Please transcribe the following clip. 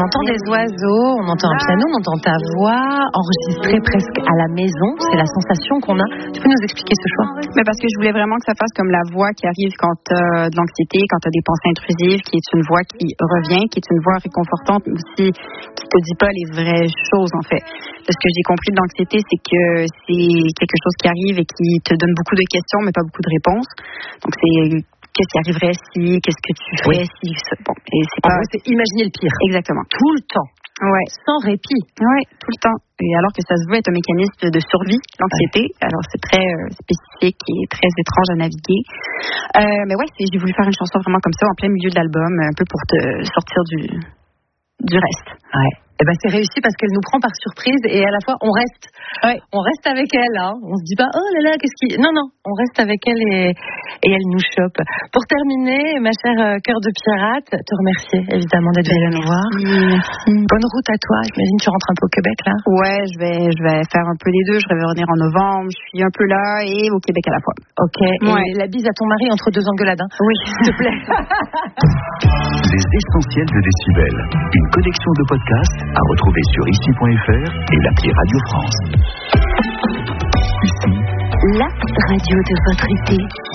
entend des oiseaux, on entend un piano, on entend ta voix enregistrée presque à la maison. C'est la sensation qu'on a. Tu peux nous expliquer ce choix? Mais parce que je voulais vraiment que ça fasse comme la voix qui arrive quand tu as de l'anxiété, quand tu as des pensées intrusives, qui est une voix qui revient, qui est une voix réconfortante, mais aussi qui te dit pas les vraies choses, en fait. Ce que j'ai compris de l'anxiété, c'est que c'est quelque chose qui arrive et qui te donne beaucoup de questions, mais pas beaucoup de réponses. Donc, c'est qu'est-ce qui arriverait si, qu'est-ce que tu fais si... Bon, et c'est pas... c'est imaginer le pire. Exactement. Tout le temps. Ouais. Sans répit. Ouais, tout le temps. Et alors que ça se veut être un mécanisme de survie, l'anxiété. Ouais. Alors, c'est très spécifique et très étrange à naviguer. Mais ouais, j'ai voulu faire une chanson vraiment comme ça, en plein milieu de l'album, un peu pour te sortir du reste. Ouais. Eh ben, c'est réussi parce qu'elle nous prend par surprise et à la fois on reste. Ouais. On reste avec elle, hein. On se dit pas oh là là qu'est-ce qui. Non, on reste avec elle et elle nous chope. Pour terminer, ma chère cœur de pirate, te remercier évidemment d'être venue nous voir. Merci. Bonne route à toi. J'imagine que tu rentres un peu au Québec là. Ouais, je vais faire un peu les deux. Je vais revenir en novembre. Je suis un peu là et au Québec à la fois. Ok. Ouais. Et la bise à ton mari entre deux engueulades. Hein. Oui, s'il te plaît. Les essentiels de Décibel. Une collection de podcasts à retrouver sur ici.fr et l'appli Radio France. Ici, la radio de votre été.